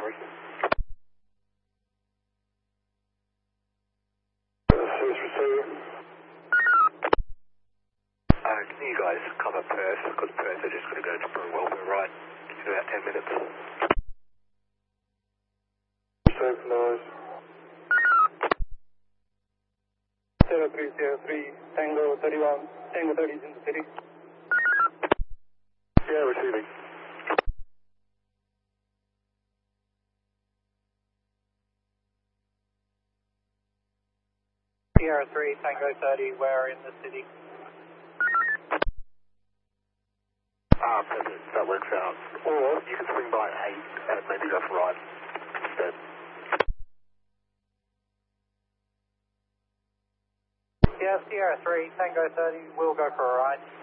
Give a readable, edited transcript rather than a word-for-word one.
3. Can you guys cover Perth? Because Perth are just going to go to Peru Welfare Ride in about 10 minutes. Safe noise. 0303, Tango 31, Tango 30 is in the city. Yeah, receiving. Sierra 3, Tango 30, we're in the city. Perfect, that works out. Or you can swing by 8 and maybe go for a ride instead. Yeah, Sierra 3, Tango 30, we'll go for a ride.